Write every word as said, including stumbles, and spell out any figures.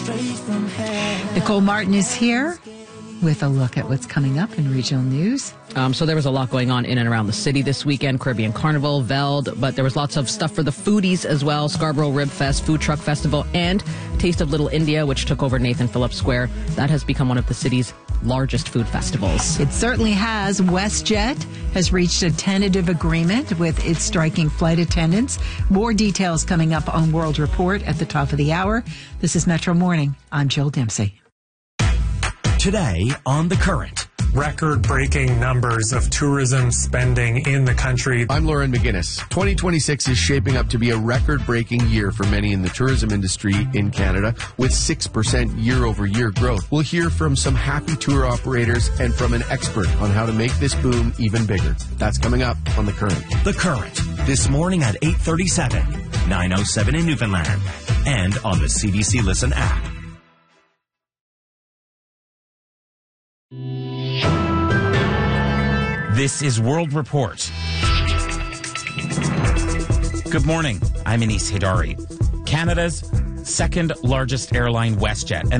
Nicole Martin is here with a look at what's coming up in regional news. Um, so there was a lot going on in and around the city this weekend. Caribbean Carnival, Veld, but there was lots of stuff for the foodies as well. Scarborough Rib Fest, Food Truck Festival, and Taste of Little India, which took over Nathan Phillips Square. That has become one of the city's largest food festivals. It certainly has. WestJet has reached a tentative agreement with its striking flight attendants. More details coming up on World Report at the top of the hour. This is Metro Morning. I'm Jill Dempsey. Today on The Current. Record-breaking numbers of tourism spending in the country. I'm Lauren McGinnis. twenty twenty-six is shaping up to be a record-breaking year for many in the tourism industry in Canada, with six percent year-over-year growth. We'll hear from some happy tour operators and from an expert on how to make this boom even bigger. That's coming up on The Current. The Current, this morning at eight thirty-seven, nine oh seven in Newfoundland, and on the C B C Listen app. This is World Report. Good morning. I'm Anis Hidari. Canada's second largest airline, WestJet.